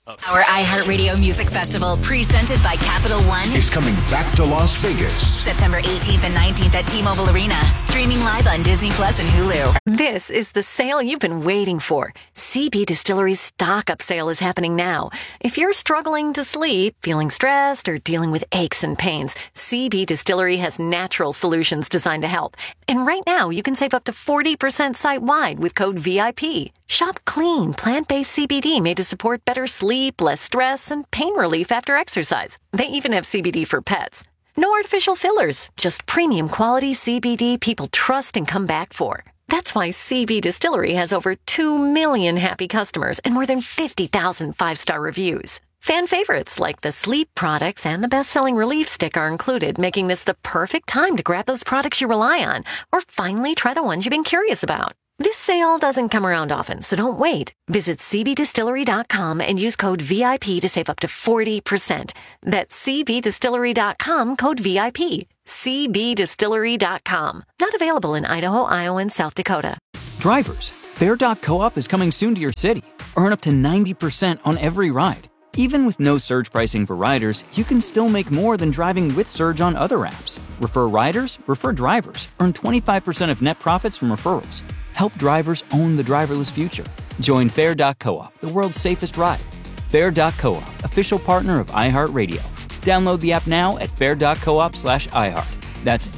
Our iHeartRadio Music Festival, presented by Capital One, is coming back to Las Vegas. September 18th and 19th at T-Mobile Arena. Streaming live on Disney Plus and Hulu. This is the sale you've been waiting for. CB Distillery's stock-up sale is happening now. If you're struggling to sleep, feeling stressed, or dealing with aches and pains, CB Distillery has natural solutions designed to help. And right now, you can save up to 40% site-wide with code VIP. Shop clean, plant-based CBD made to support better sleep, less stress, and pain relief after exercise. They even have CBD for pets. No artificial fillers, just premium quality CBD people trust and come back for. That's why CB Distillery has over 2 million happy customers and more than 50,000 five-star reviews. Fan favorites like the sleep products and the best-selling relief stick are included, making this the perfect time to grab those products you rely on or finally try the ones you've been curious about. This sale doesn't come around often, so don't wait. Visit cbdistillery.com and use code VIP to save up to 40%. That's cbdistillery.com, code VIP. cbdistillery.com. Not available in Idaho, Iowa, and South Dakota. Drivers, Fair.coop is coming soon to your city. Earn up to 90% on every ride. Even with no surge pricing for riders, you can still make more than driving with Surge on other apps. Refer riders, refer drivers. Earn 25% of net profits from referrals. Help drivers own the driverless future. Join Fair.coop, the world's safest ride. Fair.coop, official partner of iHeartRadio. Download the app now at fair.coop/iHeart. That's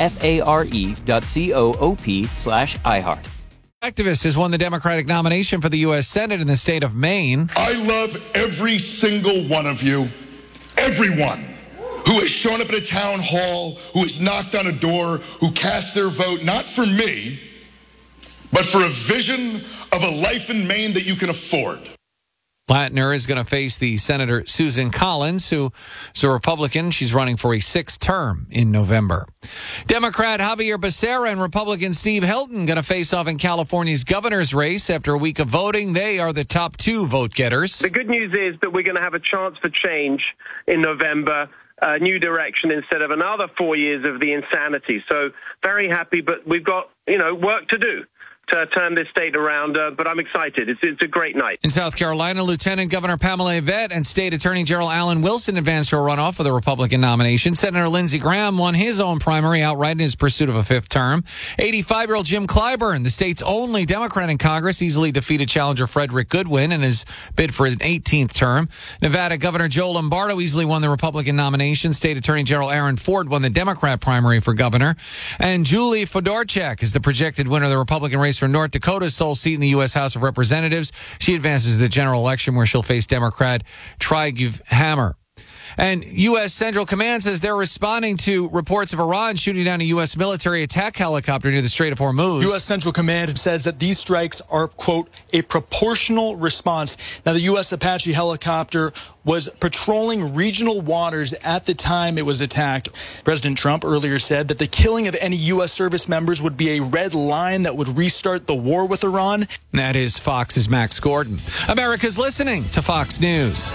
FARE.coop/iHeart. Activist has won the Democratic nomination for the U.S. Senate in the state of Maine. I love every single one of you, everyone who has shown up at a town hall, who has knocked on a door, who cast their vote, not for me, but for a vision of a life in Maine that you can afford. Plattner is going to face the Senator Susan Collins, who is a Republican. She's running for a sixth term in November. Democrat Javier Becerra and Republican Steve Helton going to face off in California's governor's race. After a week of voting, they are the top two vote getters. The good news is that we're going to have a chance for change in November, a new direction instead of another 4 years of the insanity. So very happy, but we've got, work to do to turn this state around, but I'm excited. It's a great night. In South Carolina, Lieutenant Governor Pamela Yvette and State Attorney General Alan Wilson advanced to a runoff for the Republican nomination. Senator Lindsey Graham won his own primary outright in his pursuit of a fifth term. 85-year-old Jim Clyburn, the state's only Democrat in Congress, easily defeated challenger Frederick Goodwin in his bid for his 18th term. Nevada Governor Joe Lombardo easily won the Republican nomination. State Attorney General Aaron Ford won the Democrat primary for governor. And Julie Fedorchak is the projected winner of the Republican race for North Dakota's sole seat in the U.S. House of Representatives. She advances to the general election where she'll face Democrat Tryguv Hammer. And U.S. Central Command says they're responding to reports of Iran shooting down a U.S. military attack helicopter near the Strait of Hormuz. U.S. Central Command says that these strikes are, quote, a proportional response. Now, the U.S. Apache helicopter was patrolling regional waters at the time it was attacked. President Trump earlier said that the killing of any U.S. service members would be a red line that would restart the war with Iran. That is Fox's Max Gordon. America's listening to Fox News.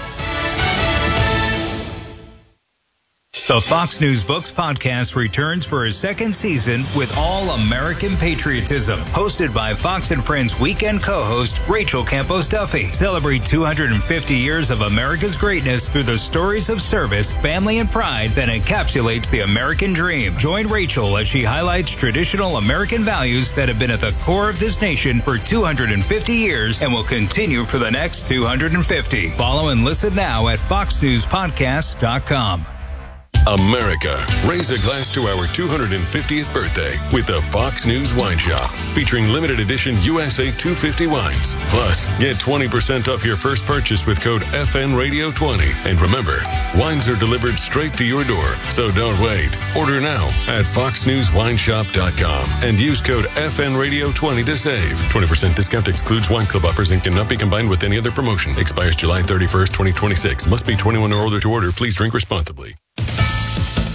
The Fox News Books podcast returns for a second season with all American patriotism. Hosted by Fox and Friends weekend co-host Rachel Campos Duffy. Celebrate 250 years of America's greatness through the stories of service, family, and pride that encapsulates the American dream. Join Rachel as she highlights traditional American values that have been at the core of this nation for 250 years and will continue for the next 250. Follow and listen now at foxnewspodcast.com. America, raise a glass to our 250th birthday with the Fox News Wine Shop, featuring limited edition USA 250 wines. Plus, get 20% off your first purchase with code FNRadio20. And remember, wines are delivered straight to your door, so don't wait. Order now at foxnewswineshop.com and use code FNRadio20 to save. 20% discount excludes wine club offers and cannot be combined with any other promotion. Expires July 31st, 2026. Must be 21 or older to order. Please drink responsibly.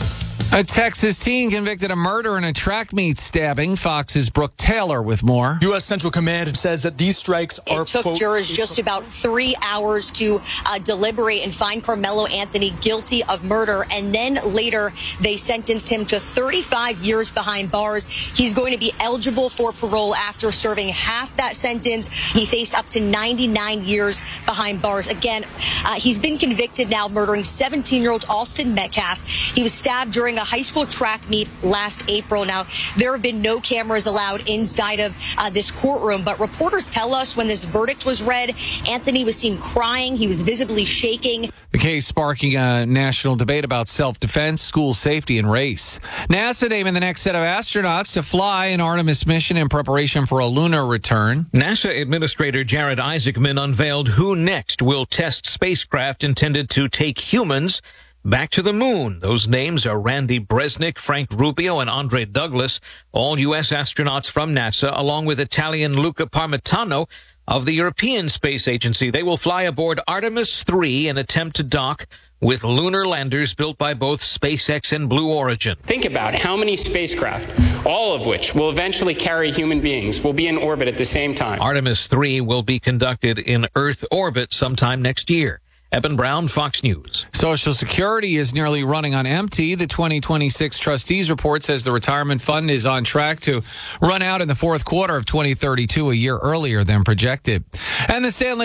A Texas teen convicted of murder in a track meet stabbing. Fox's Brooke Taylor with more. U.S. Central Command says that these strikes are, It took quote, jurors just about 3 hours to deliberate and find Carmelo Anthony guilty of murder. And then later, they sentenced him to 35 years behind bars. He's going to be eligible for parole after serving half that sentence. He faced up to 99 years behind bars. Again, he's been convicted now of murdering 17-year-old Austin Metcalf. He was stabbed during a high school track meet last April. Now, there have been no cameras allowed inside of this courtroom, but reporters tell us when this verdict was read, Anthony was seen crying. He was visibly shaking. The case sparking a national debate about self-defense, school safety, and race. NASA naming the next set of astronauts to fly an Artemis mission in preparation for a lunar return. NASA Administrator Jared Isaacman unveiled who next will test spacecraft intended to take humans back to the moon. Those names are Randy Bresnik, Frank Rubio, and Andre Douglas, all U.S. astronauts from NASA, along with Italian Luca Parmitano of the European Space Agency. They will fly aboard Artemis 3 and attempt to dock with lunar landers built by both SpaceX and Blue Origin. Think about how many spacecraft, all of which will eventually carry human beings, will be in orbit at the same time. Artemis 3 will be conducted in Earth orbit sometime next year. Eben Brown, Fox News. Social Security is nearly running on empty. The 2026 trustees report says the retirement fund is on track to run out in the fourth quarter of 2032, a year earlier than projected. And the Stanley